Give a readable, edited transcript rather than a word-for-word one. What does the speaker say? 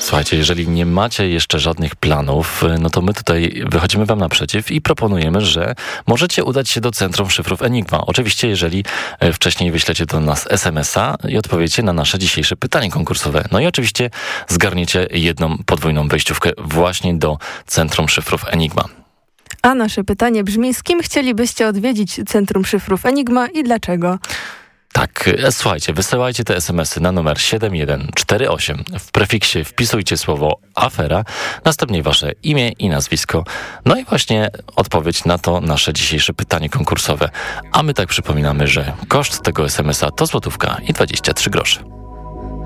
Słuchajcie, jeżeli nie macie jeszcze żadnych planów, no to my tutaj wychodzimy wam naprzeciw i proponujemy, że możecie udać się do Centrum Szyfrów Enigma. Oczywiście, jeżeli wcześniej wyślecie do nas SMS-a i odpowiecie na nasze dzisiejsze pytanie konkursowe. No i oczywiście zgarniecie jedną podwójną wejściówkę właśnie do Centrum Szyfrów Enigma. A nasze pytanie brzmi, z kim chcielibyście odwiedzić Centrum Szyfrów Enigma i dlaczego? Tak, słuchajcie, wysyłajcie te SMS-y na numer 7148. W prefiksie wpisujcie słowo afera, następnie wasze imię i nazwisko. No i właśnie odpowiedź na to nasze dzisiejsze pytanie konkursowe. A my tak przypominamy, że koszt tego SMS-a to złotówka i 23 grosze.